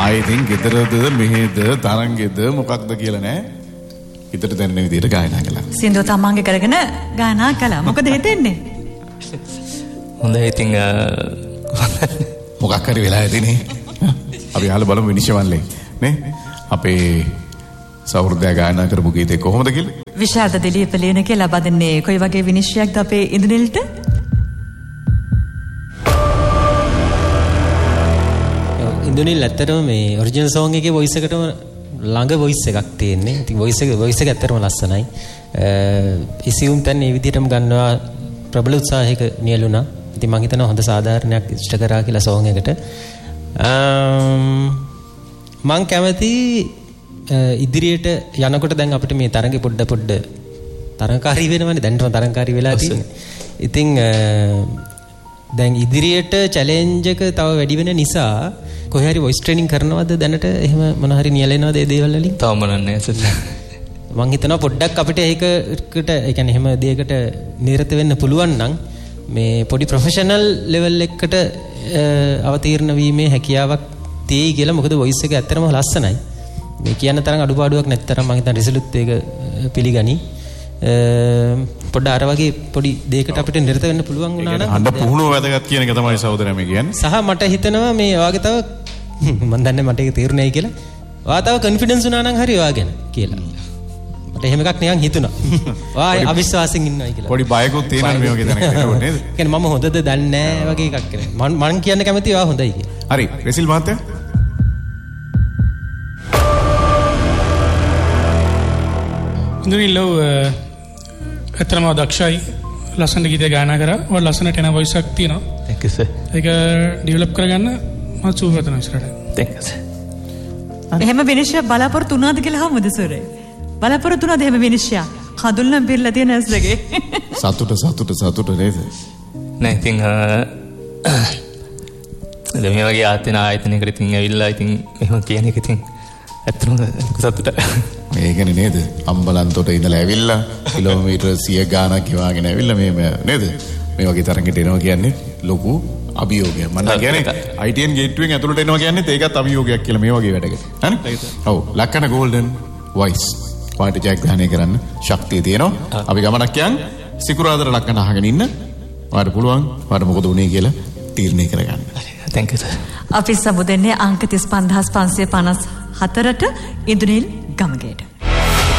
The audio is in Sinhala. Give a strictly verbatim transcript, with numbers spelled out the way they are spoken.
ආයෙ ඉතින් ගෙදරද මෙහෙද තරංගෙද මොකක්ද කියලා නෑ. හිතට දැනෙන විදිහට ගායනා කළා. සින්දුව තමන්ගේ කරගෙන ගායනා කළා. මොකද හිතෙන්නේ? හොඳයි ඉතින් මොකක් හරි වෙලා ඇතිනේ. අපි අහලා බලමු විනිශ්චයවන්ලේ නේ. අපේ සෞහෘදය ගායනා කරපු ගීතේ කොහොමද කියලා? විශාරද දිලීප ලියනක ලබා දෙන්නේ කොයි වගේ විනිශ්චයක්ද අපේ ඉන්දුනිල්ට? ඉන්දුනිල් ඇත්තටම මේ ඔරිජිනල් සෝං එකේ වොයිස් එකටම ළඟ වොයිස් එකක් තියෙන්නේ. ඉතින් වොයිස් එක වොයිස් එක ඇත්තටම ලස්සනයි. ඉසියුම් තැන් මේ විදිහටම ගන්නවා ප්‍රබල උත්සාහයක නියලුණා. ඉතින් මම හිතනවා හොඳ සාධාරණයක් ඉෂ්ට කරා කියලා සෝං එකට. මම කැමති ඉදිරියට යනකොට දැන් අපිට මේ තරඟේ පොඩ පොඩ තරඟකාරී වෙනවනේ. දැන්ටම තරඟකාරී වෙලා තියෙන්නේ. ඉතින් දැන් ඉදිරියට චැලෙන්ජ් එක තව වැඩි වෙන නිසා කොහේ හරි වොයිස් ට්‍රේනින් කරනවද දැනට එහෙම මොන හරි නියැලෙනවද ඒ දේවල් වලින්? තවම නෑ සර්. මම හිතනවා පොඩ්ඩක් අපිට ඒකකට ඒ කියන්නේ එහෙම දෙයකට නිරත වෙන්න පුළුවන් නම් මේ පොඩි ප්‍රොෆෙෂනල් ලෙවල් එකකට අවතීර්ණ වීමේ හැකියාවක් තියෙයි කියලා. මොකද වොයිස් එක ඇත්තටම ලස්සනයි. මේ කියන තරම් අඩුපාඩුවක් නැත්තරම් මම හිතන රිසල්ට් එක පිළිගනි. පොඩ්ඩ අර වගේ පොඩි දෙයකට අපිට නිරත වෙන්න පුළුවන් වුණා නම් හඬ පුහුණුව වැදගත් කියන එක තමයි සහෝදරයා මේ කියන්නේ. සහ මට හිතෙනවා මේ වාගේ තව මම දන්නේ මට ඒක තේරුණායි කියලා. වා තව කොන්ෆිඩන්ස් වුණා නම් හරි වා ගැන කියලා. මට එහෙම එකක් නිකන් හිතුණා. වා අවිශ්වාසයෙන් ඉන්නවයි කියලා. පොඩි බයකුත් තියෙනවා මේ වගේ දැනගන්න නේද? කියන්නේ මම හොඳද දන්නේ නැහැ වගේ එකක් කියලා. මම මම කියන්න කැමතියි වා හොඳයි කියලා. හරි රෙසිල් මහත්තයා ඉන්දුනිල්ලෝ ඇත්තටම දක්ෂයි. ලස්සන ගීතය ගායනා කරා. ඔය ලස්සන ටෙන වොයිස් එකක් තියෙනවා. Thank you sir. ඒක ඩෙවලොප් කරගන්න මම සූප කරනවා ඉස්සරහට. Thank you sir. එහෙම විනිශ්චය බලාපොරොත්තු වුණාද කියලා අහමුද සරේ? බලාපොරොත්තු වුණාද එහෙම විනිශ්චය? කඳුල්ලම් පිරලා තියෙන ඇස් දෙකේ. සතුට සතුට සතුට නේද? නෑ ඉතින් දැන් මේ වගේ ආයතන ආයතනයකට ඉතින් ඇවිල්ලා ඉතින් එහෙම කියන එක ඉතින් ඇත්තටම සතුට. මේකනේ නේද? අම්බලන්තොට ඉඳලා ඇවිල්ලා කිලෝමීටර් සිය ගාණක් ගෙවාගෙන ඇවිල්ලා මේ නේද? මේ වගේ තරඟට එනවා කියන්නේ ලොකු අභියෝගයක්. මම කියන්නේ I T N ගේට්ටුවෙන් ඇතුළට එනවා කියන්නේ ඒකත් අභියෝගයක් කියලා මේ වගේ වැඩකට. හරි? ඔව්. ලක්කන ගෝල්ඩන් වොයිස්. වාට ජයග්‍රහණය කරන්න ශක්තිය තියෙනවා. අපි ගමනක් යන් සිකුරාදට ලක්කන අහගෙන ඉන්න. වාට පුළුවන්. වාට මොකද උනේ කියලා තීරණය කරගන්න. Thank you sir. අපි සමුදෙන්නේ අංක තිස් පන්දාස් පන්සිය පනස් හතරට ඉන්දුනිල් ගමගේට.